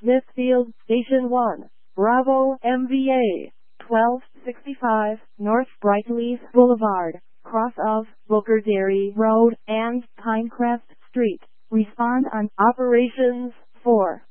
Smithfield Station 1, Bravo MVA, 1265 North Brightleaf Boulevard, cross of Booker Dairy Road and Pinecrest Street. Respond on operations 4.